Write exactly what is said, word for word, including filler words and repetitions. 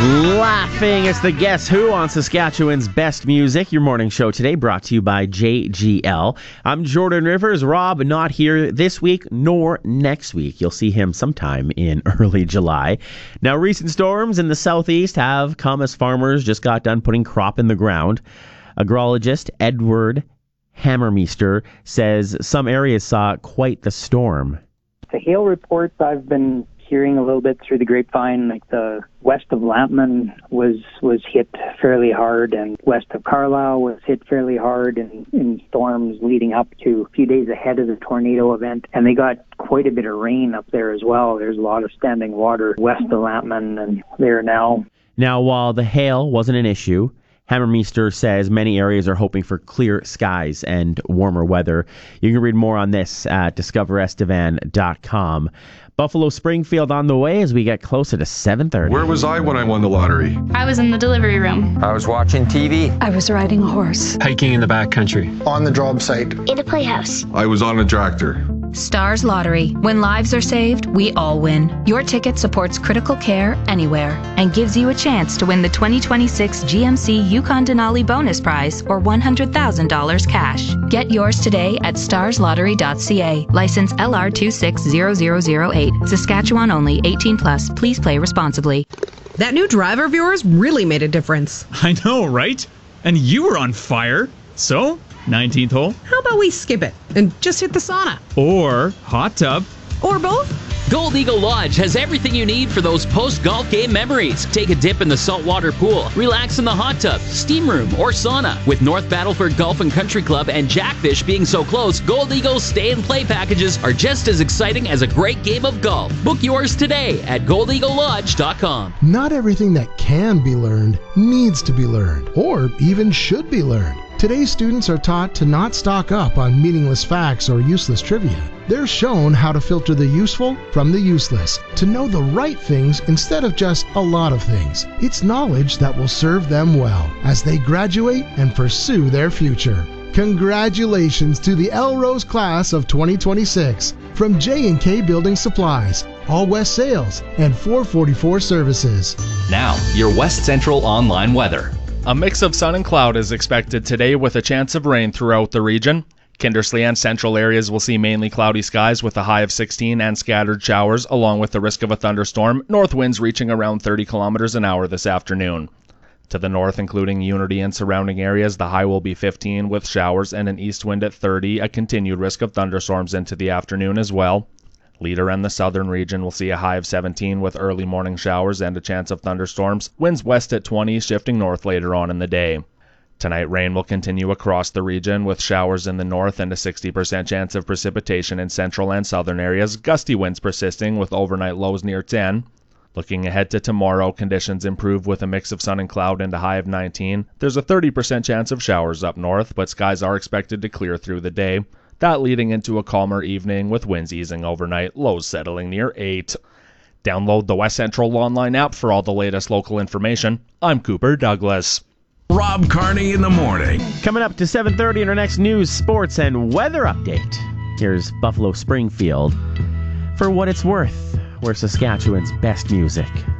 Laughing, it's the Guess Who on Saskatchewan's Best Music. Your morning show today brought to you by J G L. I'm Jordan Rivers. Rob not here this week nor next week. You'll see him sometime in early July. Now, recent storms in the southeast have come as farmers just got done putting crop in the ground. Agrologist Edward Hammermeister says some areas saw quite the storm. The hail reports I've been hearing a little bit through the grapevine, like the west of Lampman was was hit fairly hard, and west of Carlisle was hit fairly hard in, in storms leading up to a few days ahead of the tornado event. And they got quite a bit of rain up there as well. There's a lot of standing water west of Lampman and there now. Now, while the hail wasn't an issue, Hammermeister says many areas are hoping for clear skies and warmer weather. You can read more on this at discover estevan dot com. Buffalo Springfield on the way as we get closer to seven thirty. Where was I when I won the lottery? I was in the delivery room. I was watching T V. I was riding a horse. Hiking in the backcountry. On the job site. In a playhouse. I was on a tractor. Stars Lottery. When lives are saved, we all win. Your ticket supports critical care anywhere and gives you a chance to win the twenty twenty-six G M C Yukon Denali bonus prize or one hundred thousand dollars cash. Get yours today at stars lottery dot c a. License L R two six zero zero zero eight. Saskatchewan only. eighteen plus. Please play responsibly. That new driver of yours really made a difference. I know, right? And you were on fire. So, nineteenth hole. How about we skip it and just hit the sauna? Or hot tub. Or both? Gold Eagle Lodge has everything you need for those post-golf game memories. Take a dip in the saltwater pool, relax in the hot tub, steam room, or sauna. With North Battleford Golf and Country Club and Jackfish being so close, Gold Eagle's stay and play packages are just as exciting as a great game of golf. Book yours today at gold eagle lodge dot com. Not everything that can be learned needs to be learned, or even should be learned. Today's students are taught to not stock up on meaningless facts or useless trivia. They're shown how to filter the useful from the useless, to know the right things instead of just a lot of things. It's knowledge that will serve them well as they graduate and pursue their future. Congratulations to the Elrose class of twenty twenty-six from J and K Building Supplies, All West Sales, and four forty-four Services. Now, your West Central online weather. A mix of sun and cloud is expected today with a chance of rain throughout the region. Kindersley and central areas will see mainly cloudy skies with a high of sixteen and scattered showers, along with the risk of a thunderstorm, north winds reaching around thirty kilometers an hour this afternoon. To the north, including Unity and surrounding areas, the high will be fifteen with showers and an east wind at thirty, a continued risk of thunderstorms into the afternoon as well. Leader and the southern region will see a high of seventeen with early morning showers and a chance of thunderstorms, winds west at twenty, shifting north later on in the day. Tonight, rain will continue across the region with showers in the north and a sixty percent chance of precipitation in central and southern areas, gusty winds persisting with overnight lows near ten. Looking ahead to tomorrow, conditions improve with a mix of sun and cloud and a high of nineteen. There's a thirty percent chance of showers up north, but skies are expected to clear through the day. That leading into a calmer evening with winds easing overnight, lows settling near eight. Download the West Central online app for all the latest local information. I'm Cooper Douglas. Rob Carney in the morning. Coming up to seven thirty in our next news, sports, and weather update. Here's Buffalo Springfield. For what it's worth, we're Saskatchewan's best music.